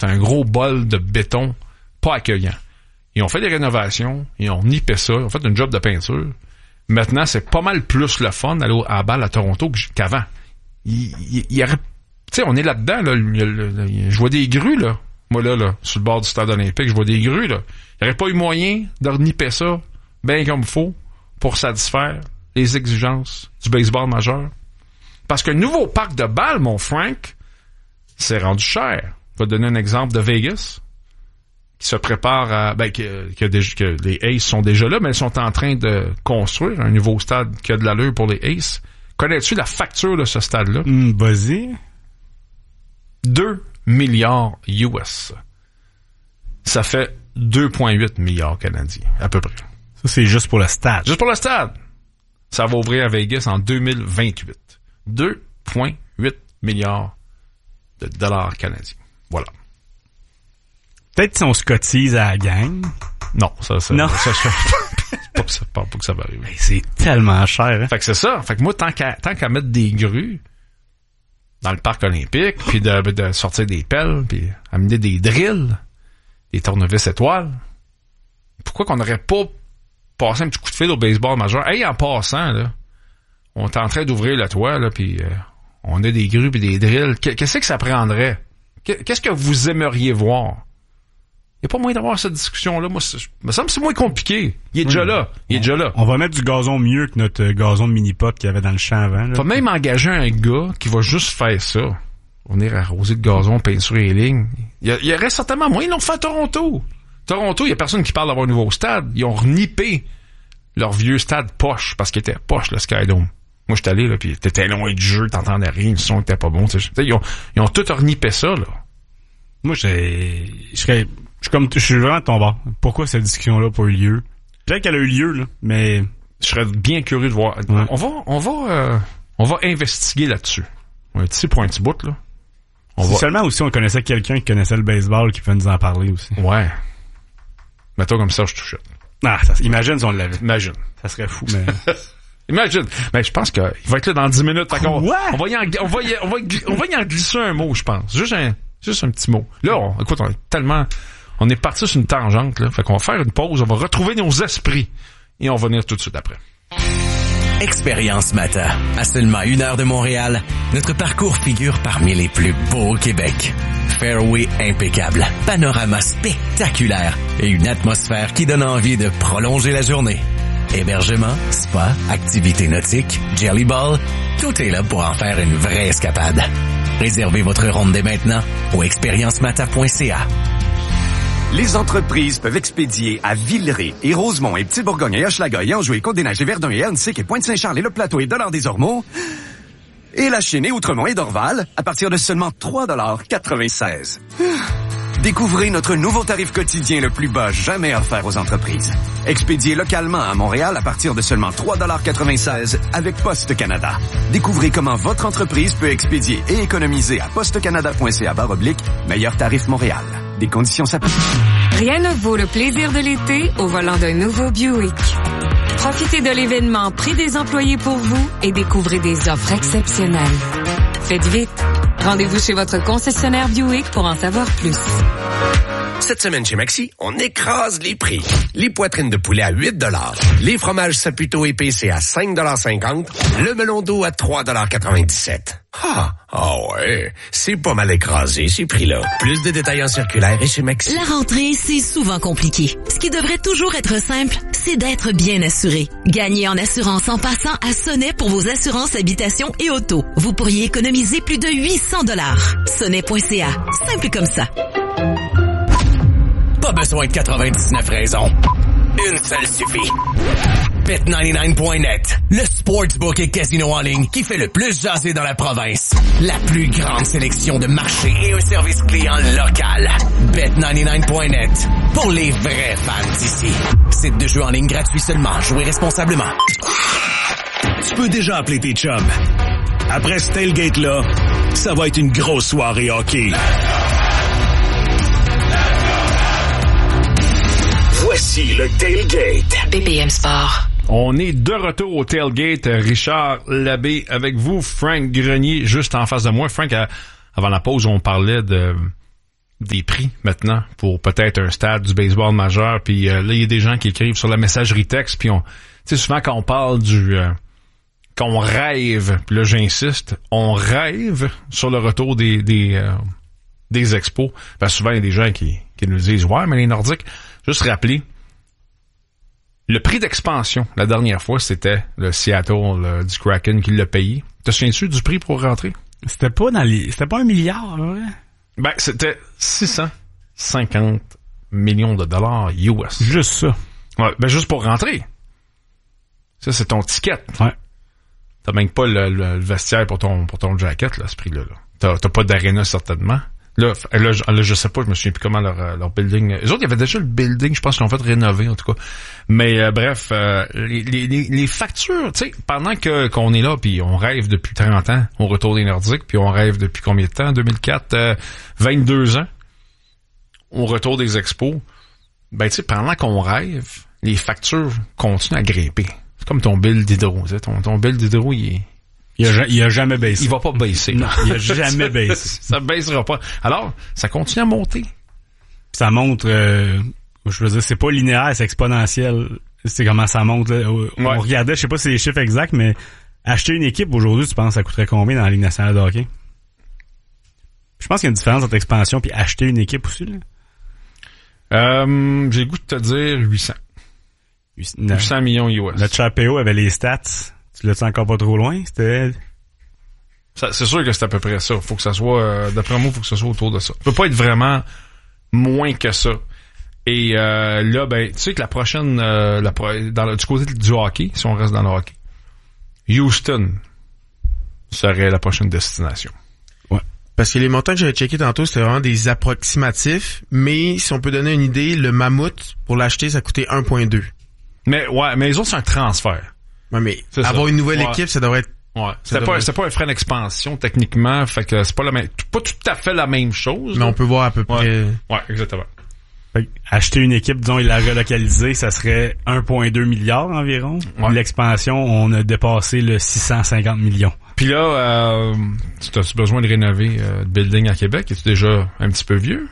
C'est un gros bol de béton pas accueillant. Ils ont fait des rénovations, ils ont nippé ça, ils ont fait une job de peinture. Maintenant, c'est pas mal plus le fun d'aller à la balle à Toronto qu'avant. Il y aurait... Tu sais, on est là-dedans, là. Je vois des grues, là. Moi, là, sur le bord du stade olympique, je vois des grues, là. Il n'y aurait pas eu moyen de renipper ça bien comme il faut pour satisfaire les exigences du baseball majeur. Parce que le nouveau parc de balle, mon Frank, c'est rendu cher. Je vais te donner un exemple de Vegas, qui se prépare à... que les Aces sont déjà là, mais ils sont en train de construire un nouveau stade qui a de l'allure pour les Aces. Connais-tu la facture de ce stade-là? Vas-y. 2 milliards US. Ça fait 2,8 milliards canadiens, à peu près. Ça, c'est juste pour le stade. Juste pour le stade. Ça va ouvrir à Vegas en 2028. 2,8 milliards de dollars canadiens. Voilà. Peut-être si on se cotise à la gang. Non, non. C'est pas que ça va arriver. Mais c'est tellement cher, hein? Fait que c'est ça. Fait que moi, tant qu'à mettre des grues dans le parc olympique, puis de sortir des pelles, puis amener des drills, des tournevis étoiles, pourquoi qu'on n'aurait pas passé un petit coup de fil au baseball majeur? Hey, en passant, là, on est en train d'ouvrir le toit, là, puis on a des grues puis des drills. Qu'est-ce que ça prendrait? Qu'est-ce que vous aimeriez voir? Il n'y a pas moyen d'avoir cette discussion-là. Moi, me semble que c'est moins compliqué. Il est déjà là. Il est déjà là. On va mettre du gazon mieux que notre gazon de mini-pot qu'il y avait dans le champ avant. Faut même engager un gars qui va juste faire ça. Venir arroser le gazon, peinturer les lignes. Il y aurait certainement moyen. Ils l'ont fait à Toronto. Toronto, il y a personne qui parle d'avoir un nouveau stade. Ils ont renippé leur vieux stade poche parce qu'il était poche, le Skydome. Moi, j'étais allé, là, pis t'étais loin du jeu, t'entendais rien, le son était pas bon. Ils ont tout renippé ça, là. Moi, je suis vraiment de ton bord. Pourquoi cette discussion-là n'a pas eu lieu? Peut-être qu'elle a eu lieu, là, mais... Je serais bien curieux de voir. Ouais. On va investiguer là-dessus. Un petit pour un petit bout, là. Seulement aussi on connaissait quelqu'un qui connaissait le baseball qui pouvait nous en parler aussi. Ouais. Mets-toi comme ça, je touche. Ah, imagine si on l'avait. Imagine. Ça serait fou, mais... Imagine. Mais je pense qu'il va être là dans 10 minutes. On va y en glisser un mot, je pense. Juste un petit mot. Là, écoute, on est parti sur une tangente, là. Fait qu'on va faire une pause, on va retrouver nos esprits. Et on va venir tout de suite après. Expérience Mata. À seulement 1 heure de Montréal, notre parcours figure parmi les plus beaux au Québec. Fairway impeccable, panorama spectaculaire et une atmosphère qui donne envie de prolonger la journée. Hébergement, spa, activités nautiques, jelly ball, tout est là pour en faire une vraie escapade. Réservez votre ronde dès maintenant au expériencemata.ca. Les entreprises peuvent expédier à Villeray et Rosemont et Petit-Bourgogne et Hochelaga et Anjou et Côte-des-Neiges et Verdun et Ernsic et Pointe-Saint-Charles et Le Plateau et Dollard-des-Ormeaux et La Chine et Outremont et Dorval à partir de seulement 3,96 $. Découvrez notre nouveau tarif quotidien le plus bas jamais offert aux entreprises. Expédié localement à Montréal à partir de seulement 3,96 $ avec Poste Canada. Découvrez comment votre entreprise peut expédier et économiser à postecanada.ca/meilleur tarif Montréal. Des conditions s'appliquent. Rien ne vaut le plaisir de l'été au volant d'un nouveau Buick. Profitez de l'événement Prix des employés pour vous et découvrez des offres exceptionnelles. Faites vite. Rendez-vous chez votre concessionnaire Buick pour en savoir plus. Cette semaine chez Maxi, on écrase les prix. Les poitrines de poulet à 8 $, les fromages Saputo épicés à 5,50 $, le melon d'eau à 3,97 $. Ah ouais, c'est pas mal écrasé ces prix-là. Plus de détails en circulaire et chez Maxi. La rentrée, c'est souvent compliqué. Ce qui devrait toujours être simple, c'est d'être bien assuré. Gagnez en assurance en passant à Sonnet pour vos assurances habitation et auto. Vous pourriez économiser plus de 800 $. Sonnet.ca. Simple comme ça. Pas besoin de 99 raisons. Une seule suffit. Bet99.net, le sportsbook et casino en ligne qui fait le plus jaser dans la province. La plus grande sélection de marchés et un service client local. Bet99.net, pour les vrais fans d'ici. Site de jeu en ligne gratuit seulement. Jouez responsablement. Tu peux déjà appeler tes chums. Après ce tailgate-là, ça va être une grosse soirée hockey. Voici le Tailgate. BPM Sport. On est de retour au Tailgate. Richard Labbé avec vous. Frank Grenier juste en face de moi. Frank, avant la pause, on parlait de des prix maintenant pour peut-être un stade du baseball majeur. Puis là, il y a des gens qui écrivent sur la messagerie texte. Puis tu sais, souvent quand on parle qu'on rêve, puis là j'insiste, on rêve sur le retour des expos. Parce que souvent il y a des gens qui nous disent ouais, mais les Nordiques, juste rappeler. Le prix d'expansion, la dernière fois, c'était le Seattle du Kraken qui l'a payé. Te souviens-tu du prix pour rentrer? C'était pas $1 milliard, là, ouais? Ben, c'était 650 millions de dollars US. Juste ça. Ouais, ben, juste pour rentrer. Ça, c'est ton ticket. Ouais. T'as même pas le vestiaire pour ton jacket, là, à ce prix-là, là. T'as pas d'aréna, certainement. Là, je sais pas, je me souviens plus comment leur building. Les autres, il y avait déjà le building, je pense qu'ils l'ont fait rénover, en tout cas. Mais bref, les factures, tu sais, pendant qu'on est là, puis on rêve depuis 30 ans au retour des Nordiques, puis on rêve depuis combien de temps? 2004, 22 ans au retour des expos. Ben, tu sais, pendant qu'on rêve, les factures continuent à grimper. C'est comme ton bill d'hydro, tu sais. Ton bill d'hydro, il a jamais baissé. Il va pas baisser. Non, il a jamais baissé. Ça baissera pas. Alors, ça continue à monter. Ça montre, je veux dire, c'est pas linéaire, c'est exponentiel. C'est comment ça monte, là. On regardait, je sais pas si c'est les chiffres exacts, mais acheter une équipe aujourd'hui, tu penses, ça coûterait combien dans la Ligue nationale de hockey? Je pense qu'il y a une différence entre expansion puis acheter une équipe aussi, là. J'ai le goût de te dire 800. 800 millions US. Notre cher PO avait les stats. Tu l'as-tu encore pas trop loin? C'était... C'est sûr que c'est à peu près ça. Faut que ça soit, d'après moi, faut que ça soit autour de ça. Ça peut pas être vraiment moins que ça. Et là, ben, tu sais que la prochaine, du côté du hockey, si on reste dans le hockey, Houston serait la prochaine destination. Ouais. Parce que les montants que j'avais checkés tantôt, c'était vraiment des approximatifs. Mais si on peut donner une idée, le Mammouth, pour l'acheter, ça coûtait 1,2. Mais les autres, c'est un transfert. Ouais, mais avoir une nouvelle équipe, ça devrait être... Ouais. C'était pas un frais d'expansion, techniquement. Fait que c'est pas pas tout à fait la même chose. Mais on peut voir à peu près... Ouais, exactement. Fait acheter une équipe, disons, et la relocaliser, ça serait 1,2 milliard environ. Ouais. L'expansion, on a dépassé le 650 millions. Puis là, as-tu besoin de rénover le building à Québec? Es-tu déjà un petit peu vieux?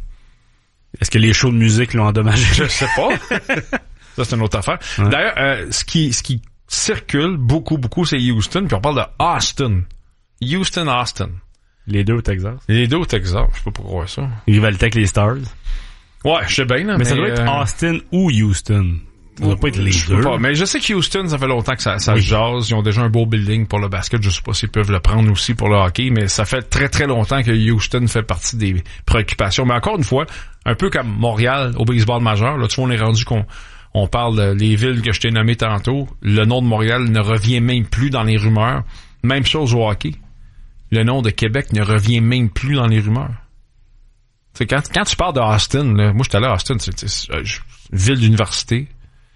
Est-ce que les shows de musique l'ont endommagé? Je sais pas. Ça, c'est une autre affaire. Ouais. D'ailleurs, ce qui circule beaucoup, c'est Houston, puis on parle de Austin. Houston. Les deux au Texas. Je sais pas pourquoi ça. Rivalité avec les Stars. Ouais, je sais bien, là. Mais ça doit être Austin ou Houston. Ça doit pas être les deux. Pas. Mais je sais que Houston, ça fait longtemps que ça jase. Ils ont déjà un beau building pour le basket. Je sais pas s'ils peuvent le prendre aussi pour le hockey, mais ça fait très, très longtemps que Houston fait partie des préoccupations. Mais encore une fois, un peu comme Montréal au baseball majeur, là, tu vois, on est rendu on parle des villes que je t'ai nommées tantôt. Le nom de Montréal ne revient même plus dans les rumeurs. Même chose au hockey. Le nom de Québec ne revient même plus dans les rumeurs. T'sais, quand tu parles de Austin, là, moi j'étais allé à Austin, c'est une ville d'université.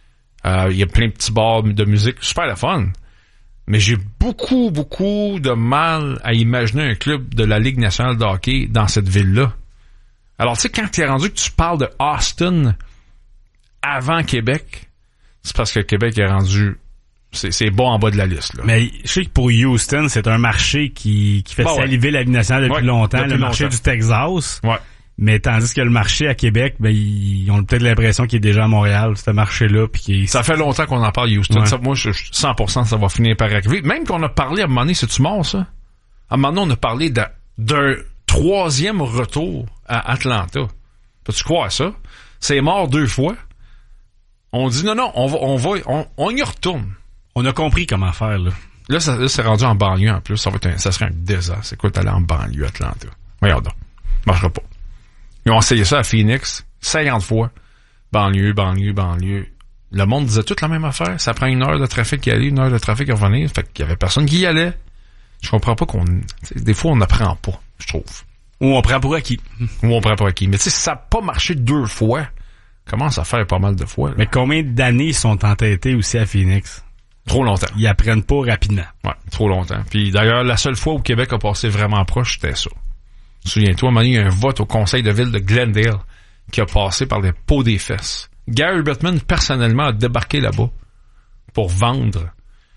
Il y a plein de petits bars de musique. Super le fun. Mais j'ai beaucoup de mal à imaginer un club de la Ligue nationale de hockey dans cette ville-là. Alors tu sais, quand t'es rendu que tu parles de Austin avant Québec, c'est parce que Québec est rendu... C'est bas en bas de la liste, là. Mais je sais que pour Houston, c'est un marché qui fait saliver la Ligue nationale depuis longtemps. Le marché du Texas. Ouais. Mais tandis que le marché à Québec, ben ils ont peut-être l'impression qu'il est déjà à Montréal, ce marché-là. Ça fait longtemps qu'on en parle, Houston. Ouais. Ça, moi, 100%, ça va finir par arriver. Même qu'on a parlé à un moment donné, c'est-tu mort, ça? À un moment donné, on a parlé d'un troisième retour à Atlanta. Peux-tu croire ça? C'est mort 2 fois. On dit non, on y retourne. On a compris comment faire, là. Là, c'est rendu en banlieue, en plus. Ça serait un désastre. C'est quoi d'aller en banlieue, Atlanta? Regarde donc. Marchera pas. Ils ont essayé ça à Phoenix 50 fois. Banlieue. Le monde disait toute la même affaire. Ça prend 1 heure de trafic y aller, 1 heure de trafic à revenir. Fait qu'il y avait personne qui y allait. Je comprends pas des fois, on n'apprend pas, je trouve. Ou on prend pour acquis. Mais tu sais, ça n'a pas marché 2 fois. Commence à faire pas mal de fois. Là. Mais combien d'années ils sont entêtés aussi à Phoenix? Trop longtemps. Ils apprennent pas rapidement. Ouais, trop longtemps. Puis d'ailleurs, la seule fois où Québec a passé vraiment proche, c'était ça. Souviens-toi, à un moment donné, il y a un vote au conseil de ville de Glendale qui a passé par les pots des fesses. Gary Bettman, personnellement, a débarqué là-bas pour vendre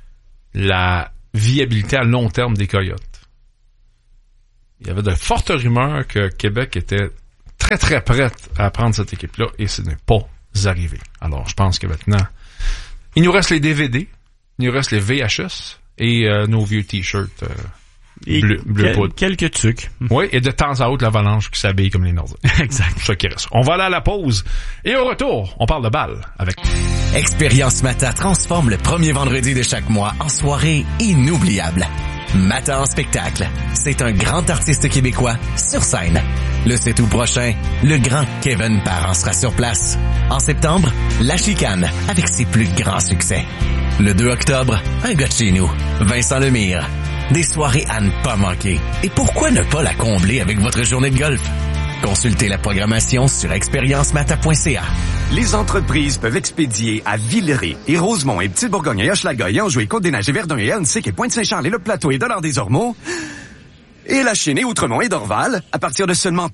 la viabilité à long terme des Coyotes. Il y avait de fortes rumeurs que Québec était très, très prête à prendre cette équipe-là et ce n'est pas arrivé. Alors, je pense que maintenant, il nous reste les DVD, il nous reste les VHS et nos vieux T-shirts bleu poudre. Quelques trucs. Oui, et de temps à autre, l'Avalanche qui s'habille comme les Nordiques. Exact. C'est ça qui reste. On va aller à la pause et au retour, on parle de balle avec... Expérience Mata transforme le premier vendredi de chaque mois en soirée inoubliable. Mata en spectacle. C'est un grand artiste québécois sur scène. Le 7 août prochain, le grand Kevin Parent sera sur place. En septembre, La Chicane avec ses plus grands succès. Le 2 octobre, un gars de chez nous, Vincent Lemire. Des soirées à ne pas manquer. Et pourquoi ne pas la combler avec votre journée de golf? Consultez la programmation sur expériencemata.ca. Les entreprises peuvent expédier à Villeray et Rosemont et Petite-Bourgogne et Hochelaga et Anjou et Côte-des-Neiges et Verdun et Huntsic et Pointe-Saint-Charles et Le Plateau et Dollard-des-Ormeaux et La Chênaie, Outremont et Dorval à partir de seulement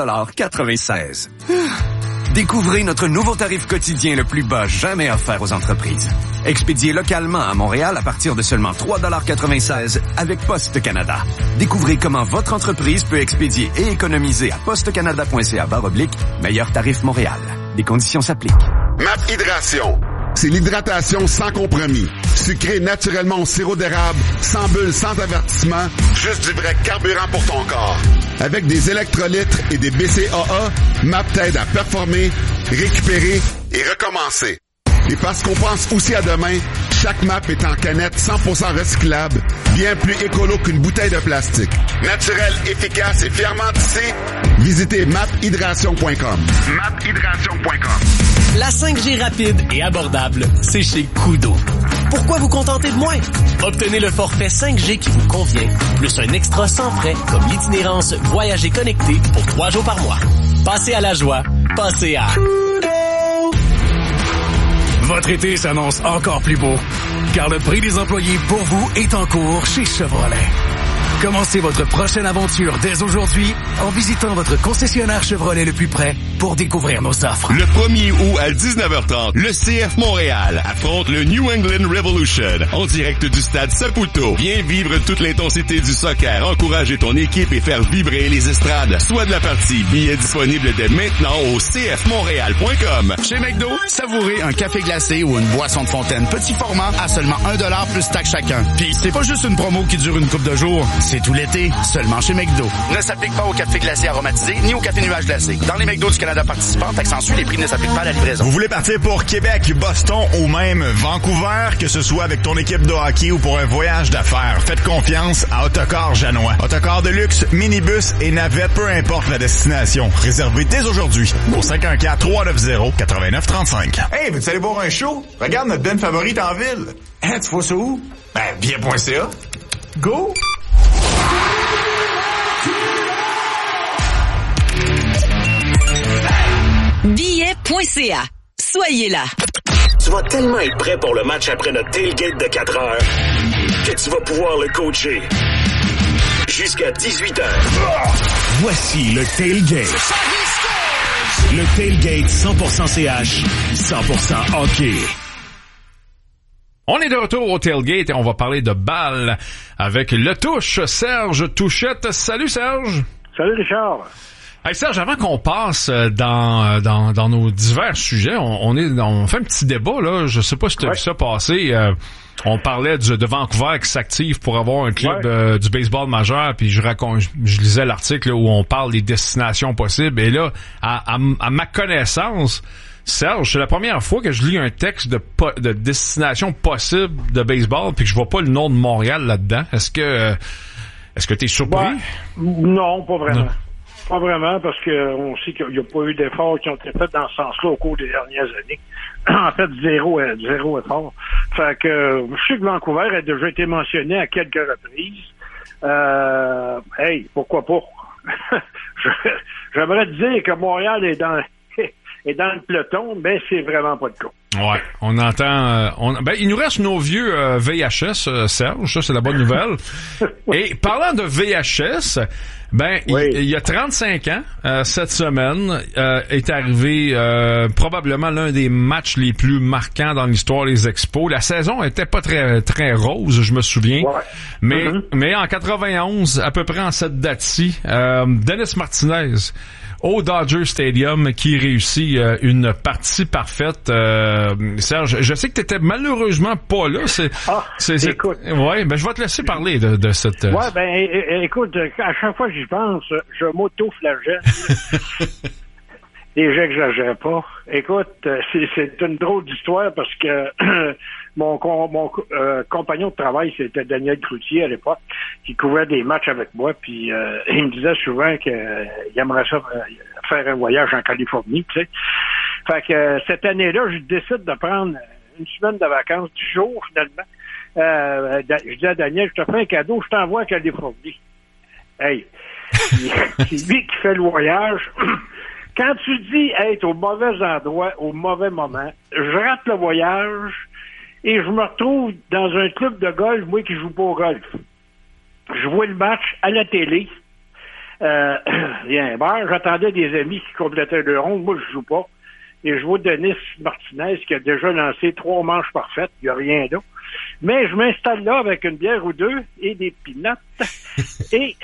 3,96 $. Découvrez notre nouveau tarif quotidien le plus bas jamais offert aux entreprises. Expédié localement à Montréal à partir de seulement 3,96 $ avec Poste Canada. Découvrez comment votre entreprise peut expédier et économiser à postecanada.ca/meilleur tarif Montréal. Des conditions s'appliquent. MAP Hydration. C'est l'hydratation sans compromis. Sucré naturellement au sirop d'érable, sans bulles, sans avertissement, juste du vrai carburant pour ton corps. Avec des électrolytes et des BCAA, MAP t'aide à performer, récupérer et recommencer. Et parce qu'on pense aussi à demain, chaque MAP est en canette 100% recyclable, bien plus écolo qu'une bouteille de plastique. Naturel, efficace et fièrement tissé, visitez maphydration.com. maphydration.com. La 5G rapide et abordable, c'est chez Koodo. Pourquoi vous contenter de moins? Obtenez le forfait 5G qui vous convient, plus un extra sans frais comme l'itinérance Voyager connecté pour 3 jours par mois. Passez à la joie, passez à Koodo. Votre été s'annonce encore plus beau, car le prix des employés pour vous est en cours chez Chevrolet. Commencez votre prochaine aventure dès aujourd'hui en visitant votre concessionnaire Chevrolet le plus près pour découvrir nos offres. Le 1er août à 19h30, le CF Montréal affronte le New England Revolution en direct du stade Saputo. Viens vivre toute l'intensité du soccer, encourager ton équipe et faire vibrer les estrades. Soit de la partie, billets disponibles dès maintenant au cfmontréal.com. Chez McDo, savourez un café glacé ou une boisson de fontaine petit format à seulement 1$ plus taxe chacun. Puis c'est pas juste une promo qui dure une couple de jours. C'est tout l'été, seulement chez McDo. Ne s'applique pas au café glacé aromatisé ni au café nuage glacé. Dans les McDo du Canada participants, taxe ensuite, les prix ne s'appliquent pas à la livraison. Vous voulez partir pour Québec, Boston ou même Vancouver, que ce soit avec ton équipe de hockey ou pour un voyage d'affaires, faites confiance à Autocar Janois. Autocar de luxe, minibus et navette, peu importe la destination. Réservez dès aujourd'hui au 514-390-8935. Hey, veux-tu aller voir un show? Regarde notre band favorite en ville. Hein, tu vois ça où? Ben, bien.ca. Go! Billet.ca. Soyez là. Tu vas tellement être prêt pour le match après notre tailgate de 4 heures que tu vas pouvoir le coacher jusqu'à 18h. Voici le tailgate. Le tailgate 100% CH, 100% hockey. On est de retour au tailgate et on va parler de balle avec le touche Serge Touchette. Salut Serge. Salut Richard. Hey Serge, avant qu'on passe dans nos divers sujets, on fait un petit débat là. Je sais pas si tu as vu ça passer. On parlait de Vancouver qui s'active pour avoir un club du baseball majeur, puis je lisais l'article là, où on parle des destinations possibles. Et là, à ma connaissance, Serge, c'est la première fois que je lis un texte de destination possible de baseball, puis que je vois pas le nom de Montréal là-dedans. Est-ce que t'es surpris? Non, pas vraiment. Non. Pas vraiment, parce que on sait qu'il n'y a pas eu d'efforts qui ont été faits dans ce sens-là au cours des dernières années. En fait, zéro effort. Fait que je sais que Vancouver a déjà été mentionné à quelques reprises. Hey, pourquoi pas? J'aimerais te dire que Montréal est dans le peloton, mais c'est vraiment pas le cas. Ouais, on entend... il nous reste nos vieux VHS, Serge, ça c'est la bonne nouvelle. Et parlant de VHS, il y a 35 ans, cette semaine, est arrivé probablement l'un des matchs les plus marquants dans l'histoire des Expos. La saison était pas très très rose, je me souviens. Ouais. Mais en 91, à peu près en cette date-ci, Dennis Martinez au Dodger Stadium qui réussit une partie parfaite. Serge, je sais que t'étais malheureusement pas là. Écoute. Ouais, ben je vais te laisser parler de cette... Ouais, ben écoute, à chaque fois que j'y pense, je m'auto-flagelle. Et j'exagère pas. Écoute, c'est une drôle d'histoire parce que mon compagnon de travail, c'était Daniel Cloutier à l'époque, qui couvrait des matchs avec moi, puis il me disait souvent qu'il aimerait ça faire un voyage en Californie, tu sais. Fait que cette année-là, je décide de prendre une semaine de vacances, 10 jours finalement. Je dis à Daniel, je te fais un cadeau, je t'envoie à Californie. Hey, c'est lui qui fait le voyage. Quand tu dis être au mauvais endroit, au mauvais moment, je rate le voyage et je me retrouve dans un club de golf, moi qui joue pas au golf. Je vois le match à la télé. Il y a un bar, j'attendais des amis qui complétaient le rond, moi je joue pas. Et je vois Denis Martinez qui a déjà lancé 3 manches parfaites, il n'y a rien là. Mais je m'installe là avec une bière ou deux et des peanuts et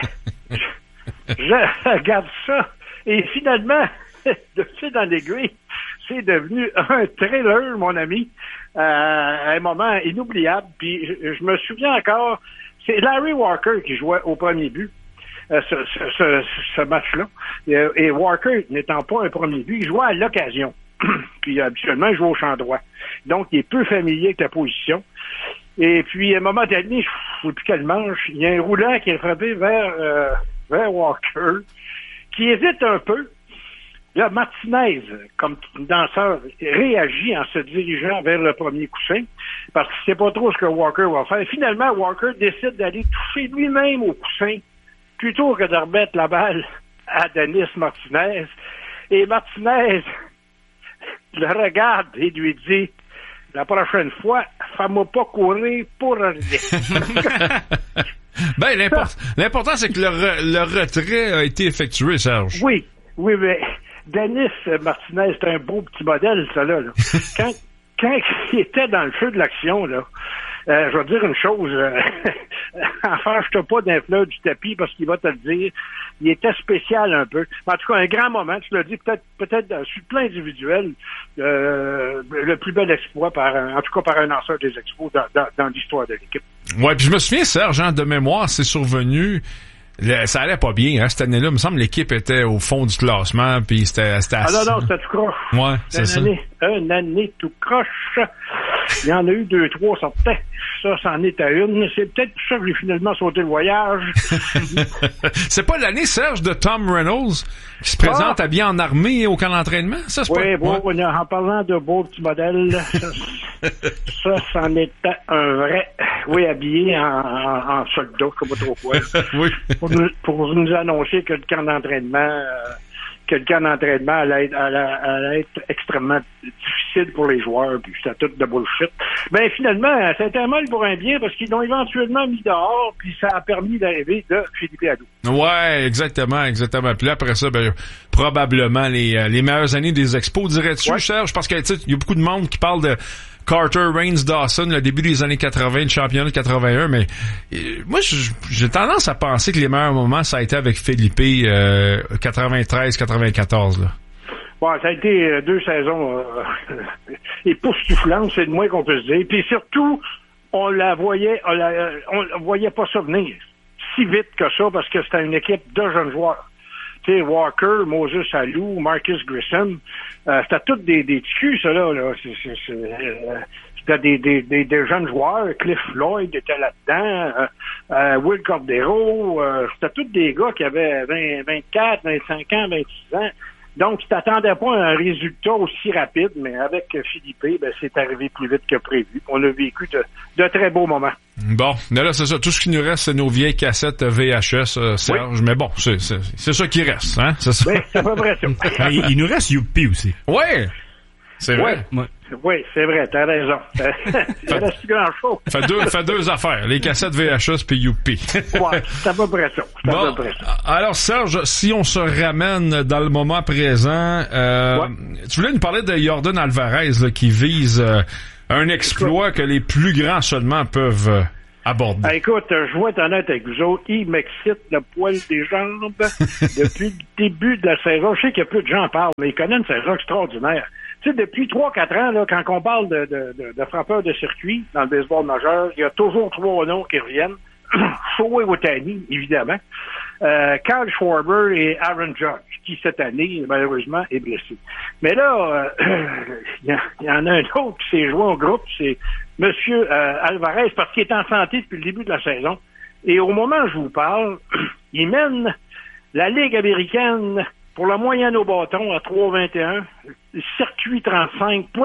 je regarde ça. Et finalement, de fil dans l'aiguille, c'est devenu un thriller, mon ami, un moment inoubliable. Puis je me souviens encore, c'est Larry Walker qui jouait au premier but, ce match-là. Et Walker, n'étant pas un premier but, il jouait à l'occasion. Puis habituellement, il joue au champ droit. Donc, il est peu familier avec la position. Et puis, à un moment donné, je ne sais plus quelle manche, il y a un roulant qui est frappé vers Walker, qui hésite un peu. Là, Martinez, comme danseur, réagit en se dirigeant vers le premier coussin, parce qu'il ne sait pas trop ce que Walker va faire. Finalement, Walker décide d'aller toucher lui-même au coussin, plutôt que de remettre la balle à Denis Martinez. Et Martinez le regarde et lui dit, la prochaine fois, fais-moi pas courir pour rien. Ben, l'important, c'est que le retrait a été effectué, Serge. Oui, mais Denis Martinez, c'est un beau petit modèle, ça, là. Quand il était dans le feu de l'action, là, je vais te dire une chose, enfarge-toi pas d'un fleur du tapis parce qu'il va te le dire. Il était spécial un peu. En tout cas, un grand moment, tu l'as dit, peut-être sur le plan individuel, le plus bel exploit en tout cas par un lanceur des Expos dans l'histoire de l'équipe. Ouais, puis je me souviens, Serge, de mémoire, c'est survenu. Ça allait pas bien, hein, cette année-là. Il me semble que l'équipe était au fond du classement, puis c'était assez... Ah non, c'était tout croche. Ouais, c'est ça. Une année tout croche. Il y en a eu 2-3 sortaient. Ça, c'en est à une. C'est peut-être pour ça que j'ai finalement sauté le voyage. C'est pas l'année, Serge, de Tom Reynolds qui se présente habillé en armée au camp d'entraînement? Ça, c'est oui, pas... bon, ouais. En parlant de beaux petits modèles, ça, c'en était un vrai. Oui, habillé en soldat, je sais pas trop quoi. Oui. Pour nous annoncer que le camp d'entraînement... allait être extrêmement difficile pour les joueurs, puis c'était tout de bullshit. Ben finalement, c'était un mal pour un bien, parce qu'ils l'ont éventuellement mis dehors, puis ça a permis d'arriver de Philippe Hadou. Ouais, exactement. Puis là, après ça, ben probablement les meilleures années des Expos, dirais-tu, ouais. Serge? Parce que tu sais, il y a beaucoup de monde qui parle de Carter, Reigns, Dawson, le début des années 80, le championnat de 81, mais moi, j'ai tendance à penser que les meilleurs moments, ça a été avec Philippe, 93-94, là. Bon, ça a été 2 saisons époustouflantes, c'est le moins qu'on peut se dire. Puis surtout, on voyait pas ça venir si vite que ça, parce que c'était une équipe de jeunes joueurs. Tu sais, Walker, Moses Alou, Marcus Grissom, c'était tous des ticus, ça, là. C'était des jeunes joueurs. Cliff Floyd était là-dedans. Will Cordero. C'était tous des gars qui avaient 24, 25 ans, 26 ans. Donc, tu t'attendais pas à un résultat aussi rapide, mais avec Philippe, ben, c'est arrivé plus vite que prévu. On a vécu de très beaux moments. Bon, là, c'est ça. Tout ce qui nous reste, c'est nos vieilles cassettes VHS, Serge. Oui. Mais bon, c'est ça qui reste, hein? C'est ça. Oui, c'est à peu près ça. Il nous reste Youpi aussi. Ouais! C'est vrai. Ouais. Oui, c'est vrai, t'as raison. Il reste plus grand-chose. Fait deux affaires, les cassettes VHS puis Youpi. Ouais, c'est à peu près ça. Bon, alors Serge, si on se ramène dans le moment présent, tu voulais nous parler de Yordan Alvarez là, qui vise un exploit que les plus grands seulement peuvent abordé. Écoute, je vais être honnête avec vous autres, il m'excite le poil des jambes depuis le début de la saison. Je sais qu'il y a peu de gens en parlent, mais il connaît une saison extraordinaire. Tu sais, depuis 3-4 ans, là, quand on parle de frappeurs de circuit dans le baseball majeur, il y a toujours 3 noms qui reviennent. Shohei Ohtani, évidemment. Kyle Schwarber et Aaron Judge, qui cette année, malheureusement, est blessé. Mais là, il y en a un autre qui s'est joué au groupe, c'est Monsieur Alvarez, parce qu'il est en santé depuis le début de la saison. Et au moment où je vous parle, il mène la Ligue américaine pour la moyenne au bâton à 3,21, circuit 35,